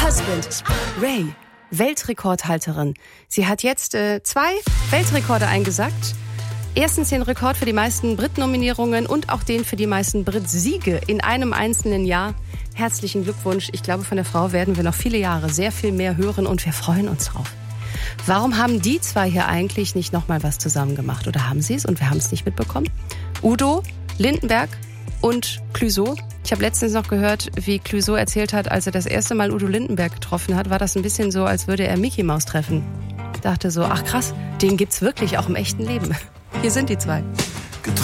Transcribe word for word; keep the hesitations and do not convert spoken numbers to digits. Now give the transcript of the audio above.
husband. Ray, Weltrekordhalterin. Sie hat jetzt äh, zwei Weltrekorde eingesackt. Erstens den Rekord für die meisten Brit-Nominierungen und auch den für die meisten Brit-Siege in einem einzelnen Jahr. Herzlichen Glückwunsch. Ich glaube, von der Frau werden wir noch viele Jahre sehr viel mehr hören und wir freuen uns drauf. Warum haben die zwei hier eigentlich nicht nochmal was zusammen gemacht? Oder haben sie es und wir haben es nicht mitbekommen? Udo Lindenberg und Clouseau. Ich habe letztens noch gehört, wie Clouseau erzählt hat, als er das erste Mal Udo Lindenberg getroffen hat, war das ein bisschen so, als würde er Mickey Maus treffen. Dachte so, ach krass, den gibt's wirklich auch im echten Leben. Hier sind die zwei.